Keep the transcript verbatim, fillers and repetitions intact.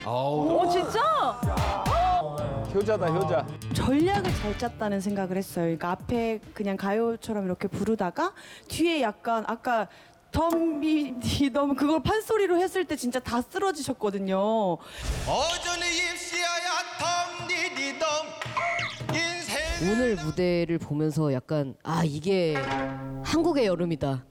어 진짜? 효자다 효자. 전략을 잘 짰다는 생각을 했어요. 그러니까 앞에 그냥 가요처럼 이렇게 부르다가 뒤에 약간 아까 덤비디덤 그걸 판소리로 했을 때 진짜 다 쓰러지셨거든요. 어전의 입시야야 덤디디덤 인생 오늘 무대를 보면서 약간 아 이게 한국의 여름이다.